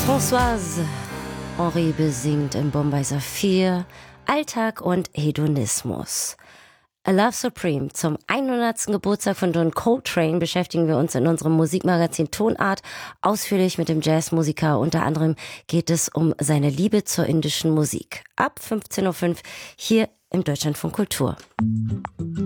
Françoise Henri besingt in Bombay Saphir Alltag und Hedonismus. A Love Supreme. Zum 100. Geburtstag von John Coltrane beschäftigen wir uns in unserem Musikmagazin Tonart ausführlich mit dem Jazzmusiker. Unter anderem geht es um seine Liebe zur indischen Musik. Ab 15.05 Uhr hier im Deutschlandfunk Kultur.